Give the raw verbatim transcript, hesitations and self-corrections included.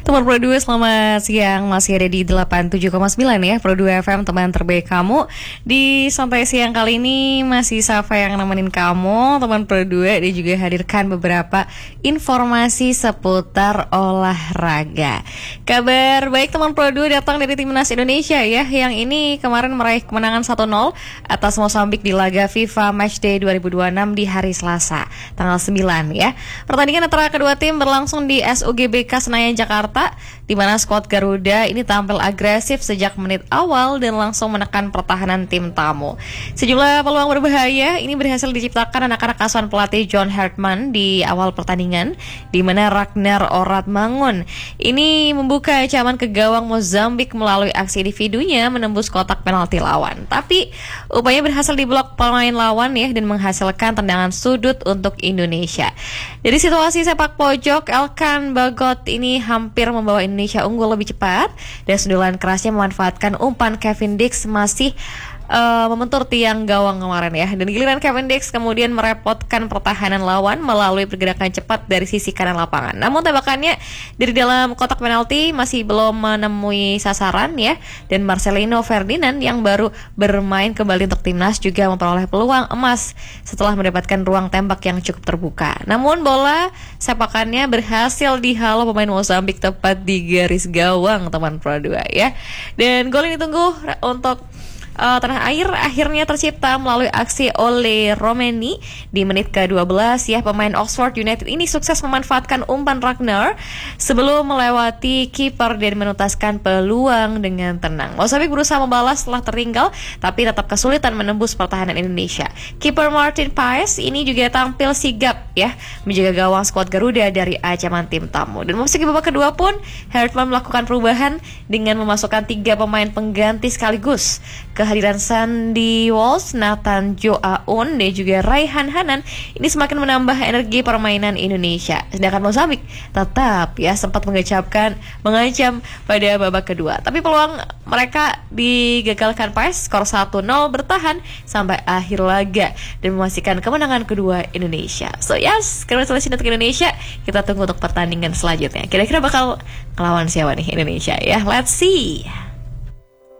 Teman Pro dua, selamat siang. Masih ada di delapan puluh tujuh koma sembilan ya Pro dua F M, teman terbaik kamu. Di santai siang kali ini masih Safa yang nemenin kamu, teman Pro dua. Dia juga hadirkan beberapa informasi seputar olahraga. Kabar baik teman Pro dua datang dari Timnas Indonesia ya, yang ini kemarin meraih kemenangan satu nol atas Mozambik di laga FIFA Matchday dua ribu dua puluh enam di hari Selasa tanggal sembilan ya. Pertandingan antara kedua tim berlangsung di S U G B K Senayan Jakarta, di mana skuad Garuda ini tampil agresif sejak menit awal dan langsung menekan pertahanan tim tamu. Sejumlah peluang berbahaya ini berhasil diciptakan anak-anak asuhan pelatih John Hartman di awal pertandingan, di mana Ragnar Oratmangun ini membuka ancaman ke gawang Mozambik melalui aksi individunya menembus kotak penalti lawan. Tapi upaya berhasil diblok pemain lawan ya, dan menghasilkan tendangan sudut untuk Indonesia. Dari situasi sepak pojok, Elkan Bagot ini hampir membawa Indonesia unggul lebih cepat, dan sundulan kerasnya memanfaatkan umpan Kevin Dix masih uh, membentur tiang gawang kemarin ya. Dan giliran Kevin Dix kemudian merepotkan pertahanan lawan melalui pergerakan cepat dari sisi kanan lapangan. Namun tembakannya dari dalam kotak penalti masih belum menemui sasaran ya, dan Marcelino Ferdinand yang baru bermain kembali untuk timnas juga memperoleh peluang emas setelah mendapatkan ruang tembak yang cukup terbuka. Namun bola sepakannya berhasil dihalau pemain Mozambik tepat di garis gawang teman Pro dua ya. Dan gol ini tunggu untuk Uh, tanah air akhirnya tercipta melalui aksi Ole Romeni di menit ke dua belas ya. Pemain Oxford United ini sukses memanfaatkan umpan Ragnar sebelum melewati kiper dan menuntaskan peluang dengan tenang. Mozambik berusaha membalas setelah tertinggal, tapi tetap kesulitan menembus pertahanan Indonesia. Kiper Martin Paes ini juga tampil sigap ya, menjaga gawang skuad Garuda dari ancaman tim tamu. Dan memasuki babak kedua pun Hartman melakukan perubahan dengan memasukkan tiga pemain pengganti sekaligus. Kehadiran Sandy Walsh, Nathan Joaun, dan juga Raihan Hanan ini semakin menambah energi permainan Indonesia. Sedangkan Mozambik tetap ya sempat mengecapkan mengancam pada babak kedua. Tapi peluang mereka digagalkan Paes, skor satu nol bertahan sampai akhir laga dan memastikan kemenangan kedua Indonesia. So yes, congratulations untuk Indonesia. Kita tunggu untuk pertandingan selanjutnya. Kira-kira bakal ngelawan siapa nih Indonesia ya? Let's see.